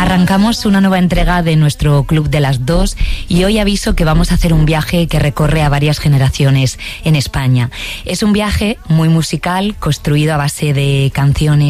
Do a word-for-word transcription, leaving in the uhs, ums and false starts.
Arrancamos una nueva entrega de nuestro Club de las Dos y hoy aviso que vamos a hacer un viaje que recorre a varias generaciones en España. Es un viaje muy musical, construido a base de canciones